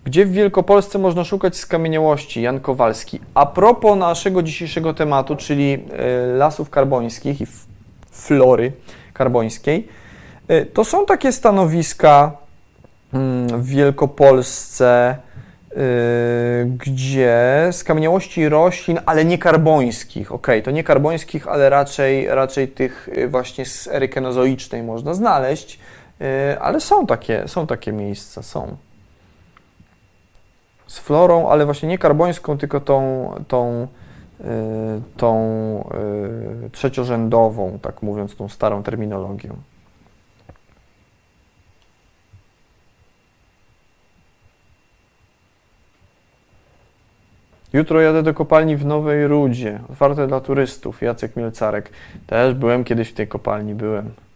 Gdzie w Wielkopolsce można szukać skamieniałości? Jan Kowalski. A propos naszego dzisiejszego tematu, czyli lasów karbońskich i flory karbońskiej, to są takie stanowiska w Wielkopolsce, gdzie skamieniałości roślin, ale nie karbońskich, to nie karbońskich, ale raczej tych właśnie z ery kenozoicznej można znaleźć, ale są takie miejsca, są. Z florą, ale właśnie nie karbońską, tylko tą trzeciorzędową, tak mówiąc, tą starą terminologią. Jutro jadę do kopalni w Nowej Rudzie, otwarte dla turystów, Jacek Mielcarek. Też byłem kiedyś w tej kopalni, byłem.